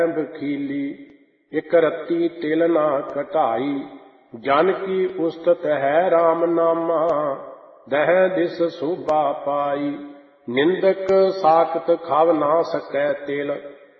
ਬਖੀਲੀ, ਇਕ ਰੱਤੀ ਤਿਲ ਨਾ ਘਟਾਈ। ਜਨ ਕੀ ਉਸਤਤ ਹੈ ਰਾਮ ਨਾਮਾ, ਦਹਿ ਦਿਸ ਸੋਭਾ ਪਾਈ। ਨਿੰਦਕ ਸਾਖਤ ਖਾਵ ਨਾ ਸਕੈ ਤਿਲ,